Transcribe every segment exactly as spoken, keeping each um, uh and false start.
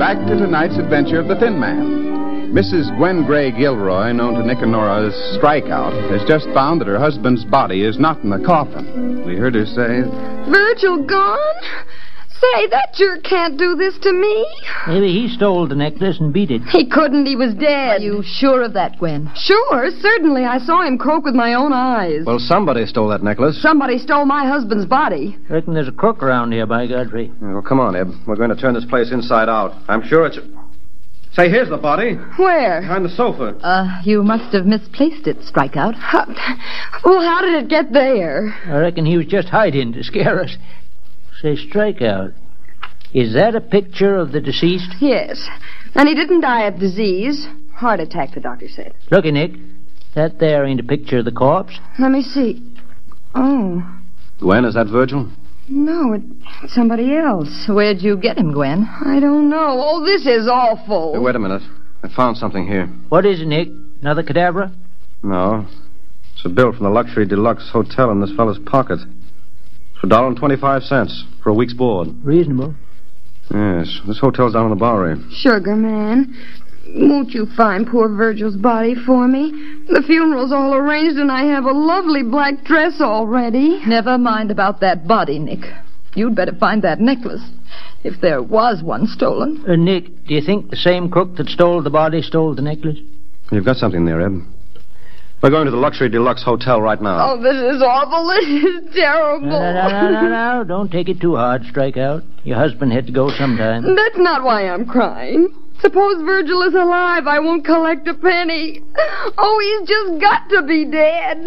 back to tonight's adventure of the Thin Man. Missus Gwen Gray Gilroy, known to Nick and Nora as Strikeout, has just found that her husband's body is not in the coffin. We heard her say, Virgil gone? Say, that jerk can't do this to me. Maybe he stole the necklace and beat it. He couldn't. He was dead. Are you sure of that, Gwen? Sure, certainly. I saw him croak with my own eyes. Well, somebody stole that necklace. Somebody stole my husband's body. I reckon there's a crook around here, by Godfrey. Well, come on, Eb. We're going to turn this place inside out. I'm sure it's... Say, here's the body. Where? Behind the sofa. Uh, you must have misplaced it, Strikeout. How, well, how did it get there? I reckon he was just hiding to scare us. Say, Strikeout, is that a picture of the deceased? Yes. And he didn't die of disease. Heart attack, the doctor said. Looky, Nick. That there ain't a picture of the corpse. Let me see. Oh. Gwen, is that Virgil? No, it's somebody else. Where'd you get him, Gwen? I don't know. Oh, this is awful. Hey, wait a minute. I found something here. What is it, Nick? Another cadaver? No. It's a bill from the Luxury Deluxe Hotel in this fellow's pocket. For a dollar and twenty-five cents for a week's board. Reasonable. Yes, this hotel's down on the Bowery. Sugar man, won't you find poor Virgil's body for me? The funeral's all arranged and I have a lovely black dress already. Never mind about that body, Nick. You'd better find that necklace, if there was one stolen. Uh, Nick, do you think the same crook that stole the body stole the necklace? You've got something there, Eb. We're going to the Luxury Deluxe Hotel right now. Oh, this is awful. This is terrible. No, no, no, no, no. Don't take it too hard, Strikeout. Your husband had to go sometime. That's not why I'm crying. Suppose Virgil is alive, I won't collect a penny. Oh, he's just got to be dead.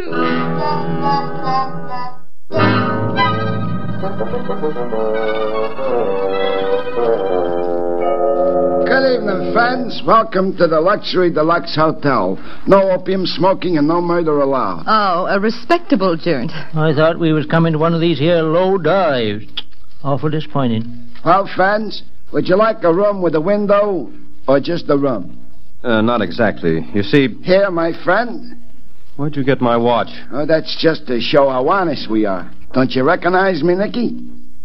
Good evening, friends. Welcome to the Luxury Deluxe Hotel. No opium smoking and no murder allowed. Oh, a respectable joint. I thought we was coming to one of these here low dives. Awful disappointing. Well, friends, would you like a room with a window or just a room? Uh, not exactly. You see... Here, my friend. Where'd you get my watch? Oh, that's just to show how honest we are. Don't you recognize me, Nicky?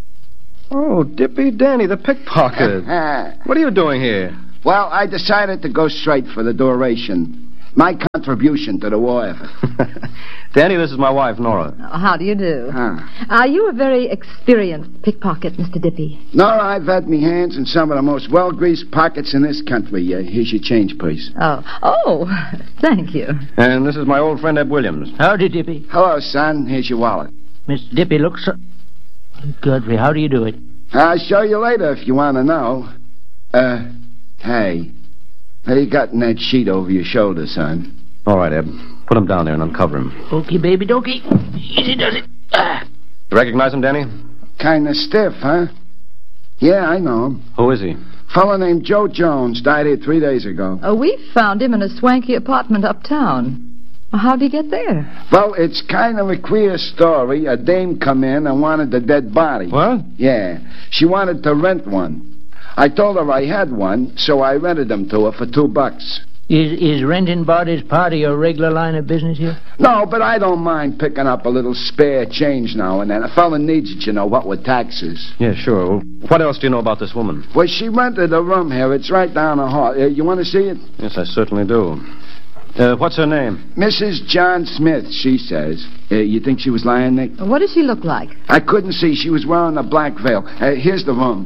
Oh, Dippy Danny, the pickpocket. What are you doing here? Well, I decided to go straight for the duration. My contribution to the war effort. Danny, this is my wife, Nora. Oh, how do you do? Huh. Are you a very experienced pickpocket, Mister Dippy? Nora, I've had me hands in some of the most well-greased pockets in this country. Uh, here's your change, please. Oh, oh, thank you. And this is my old friend, Eb Williams. Howdy, Dippy. Hello, son. Here's your wallet. Mister Dippy looks so... Godfrey, how do you do it? I'll show you later if you want to know. Uh, hey. How you got in that sheet over your shoulder, son? All right, Eb. Put him down there and uncover him. Okie, baby, dokey. Easy does it. Ah. You recognize him, Danny? Kind of stiff, huh? Yeah, I know him. Who is he? Fellow named Joe Jones. Died here three days ago. Oh, we found him in a swanky apartment uptown. How'd he get there? Well, it's kind of a queer story. A dame come in and wanted a dead body. What? Yeah. She wanted to rent one. I told her I had one, so I rented them to her for two bucks. Is is renting bodies part of your regular line of business here? No, but I don't mind picking up a little spare change now and then. A fella needs it, you know, what with taxes. Yeah, sure. Well, what else do you know about this woman? Well, she rented a room here. It's right down the hall. Uh, you want to see it? Yes, I certainly do. Uh, what's her name? Missus John Smith, she says. Uh, you think she was lying, Nick? What does she look like? I couldn't see. She was wearing a black veil. Uh, here's the room.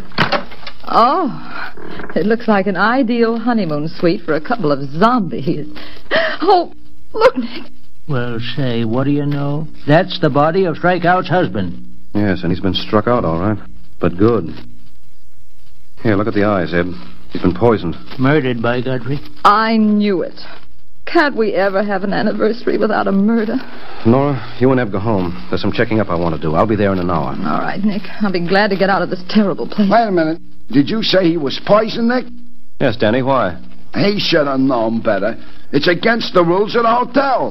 Oh, it looks like an ideal honeymoon suite for a couple of zombies. Oh, look, Nick. Well, say, what do you know? That's the body of Strikeout's husband. Yes, and he's been struck out, all right. But good. Here, look at the eyes, Eb. He's been poisoned. Murdered, by Godfrey. I knew it. Can't we ever have an anniversary without a murder? Nora, you and Eb go home. There's some checking up I want to do. I'll be there in an hour. All right, Nick. I'll be glad to get out of this terrible place. Wait a minute. Did you say he was poisoned, Nick? Yes, Danny, why? He should have known better. It's against the rules of the hotel.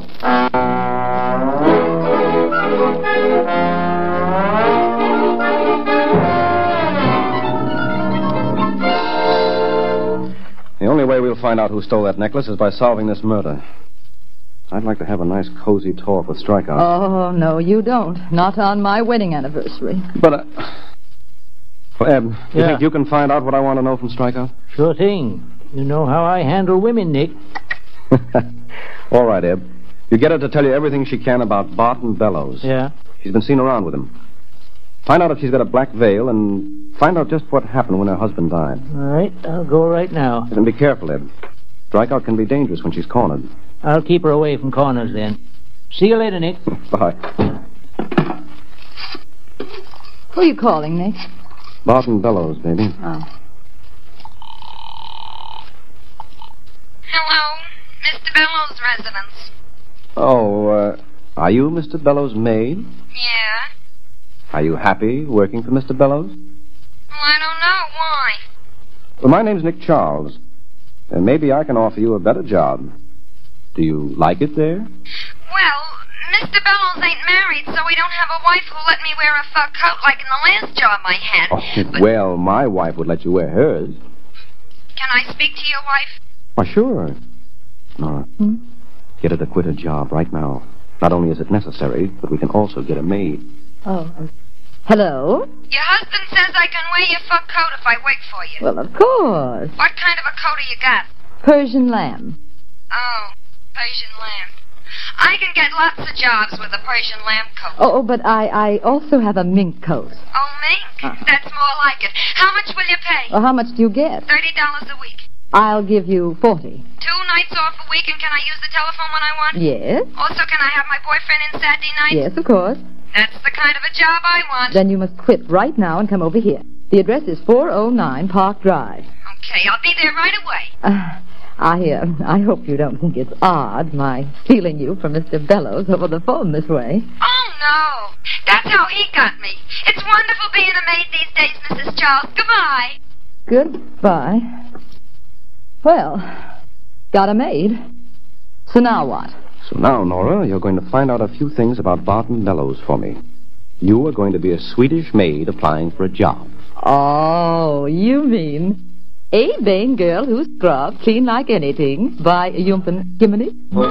The only way we'll find out who stole that necklace is by solving this murder. I'd like to have a nice, cozy talk with Strikeout. Oh, no, you don't. Not on my wedding anniversary. But, uh... Well, Eb, you Yeah. think you can find out what I want to know from Strikeout? Sure thing. You know how I handle women, Nick. All right, Eb. You get her to tell you everything she can about Barton Bellows. Yeah? She's been seen around with him. Find out if she's got a black veil and find out just what happened when her husband died. All right, I'll go right now. And be careful, Eb. Strikeout can be dangerous when she's cornered. I'll keep her away from corners then. See you later, Nick. Bye. Who are you calling, Nick? Barton Bellows, baby. Oh. Hello, Mister Bellows' residence. Oh, uh, are you Mister Bellows' maid? Yeah? Are you happy working for Mister Bellows? Well, I don't know. Why? Well, my name's Nick Charles. And maybe I can offer you a better job. Do you like it there? Well, Mister Bellows ain't married, so we don't have a wife who'll let me wear a fur coat like in the last job I had. Oh, But well, my wife would let you wear hers. can I speak to your wife? Why, sure. Nora, Hmm? get her to quit her job right now. Not only is it necessary, but we can also get a maid. Oh. um, Hello? Your husband says I can wear your fur coat if I work for you. Well, of course. What kind of a coat have you got? Persian lamb. Oh, Persian lamb. I can get lots of jobs with a Persian lamb coat. Oh, but I, I also have a mink coat. Oh, mink? That's more like it. How much will you pay? Well, how much do you get? Thirty dollars a week. I'll give you forty. Two nights off a week, and can I use the telephone when I want? Yes? Also, can I have my boyfriend in Saturday night? Yes, of course. That's the kind of a job I want. Then you must quit right now and come over here. The address is four oh nine Park Drive. Okay, I'll be there right away. Uh, I, uh, I hope you don't think it's odd, my stealing you from Mister Bellows over the phone this way. Oh, no. That's how he got me. It's wonderful being a maid these days, Missus Charles. Goodbye. Goodbye. Well, got a maid. So now what? So now, Nora, you're going to find out a few things about Barton Bellows for me. You are going to be a Swedish maid applying for a job. Oh, you mean a vain girl who's scrubbed clean like anything by Jumpen Jiminy?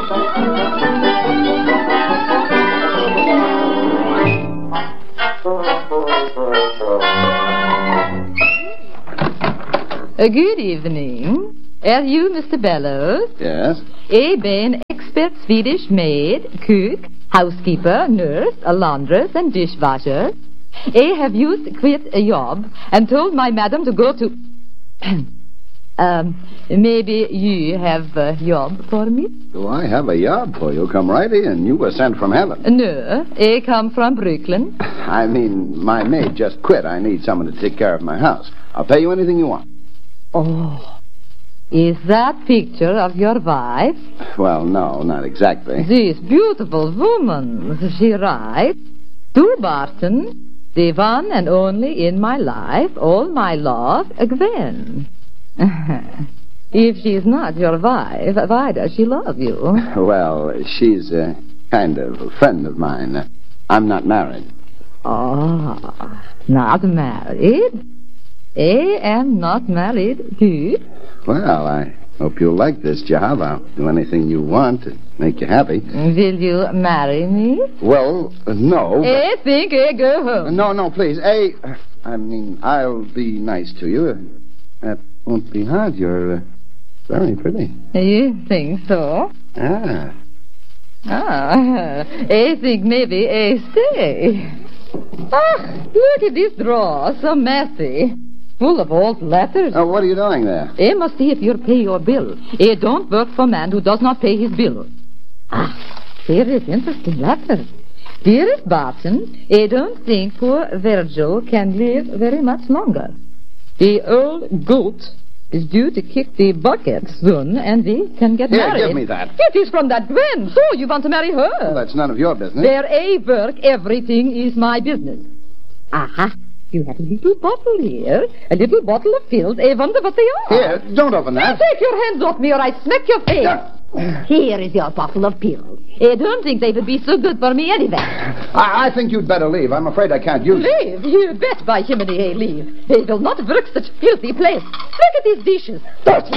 Uh, good evening. Are you Mister Bellows? Yes? A vain expert Swedish maid, cook, housekeeper, nurse, a laundress, and dishwasher. I have used quit a job and told my madam to go to... um, maybe you have a job for me? Do I have a job for you? Come right in. You were sent from heaven. No, I come from Brooklyn. I mean, my maid just quit. I need someone to take care of my house. I'll pay you anything you want. Oh, is that picture of your wife? Well, no, not exactly. This beautiful woman, she writes, to Barton, the one and only in my life, all my love, Gwen. If she's not your wife, why does she love you? Well, she's a kind of a friend of mine. I'm not married. Oh, not married? I am not married, too. Well, I hope you'll like this job. I'll do anything you want to make you happy. Will you marry me? Well, uh, no. but- I think I go home. No, no, please. A, I mean, I'll be nice to you. That won't be hard. You're uh, very pretty. You think so? Ah. Ah, I think maybe I stay. Ah, look at this drawer, so messy. Full of old letters. Oh, what are you doing there? I must see if you pay your bill. I don't work for a man who does not pay his bill. Ah, here is interesting letter. Dearest Barton, I don't think poor Virgil can live very much longer. The old goat is due to kick the bucket soon, and we can get Here, married. give me that. It is from that Gwen. So you want to marry her? Well, that's none of your business. Where I work, everything is my business. Aha. You have a little bottle here, a little bottle of pills. I wonder what they are. Here, don't open that. Take your hands off me or I smack your face. Yeah. Here is your bottle of pills. I don't think they would be so good for me anyway. I, I think you'd better leave. I'm afraid I can't use it. Leave? You bet by Jiminy I leave. They will not work such filthy place. Look at these dishes. Dirty.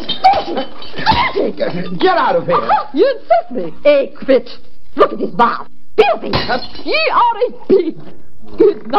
Hey, get out of here. Aha, you insult me. I quit. Look at this bath. Filthy. You are a pig. Good night.